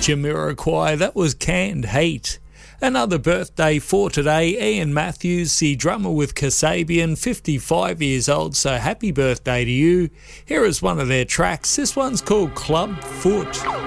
Jamiroquai, that was Canned Heat. Another birthday for today, Ian Matthews, the drummer with Kasabian, 55 years old, so happy birthday to you. Here is one of their tracks. This one's called Club Foot.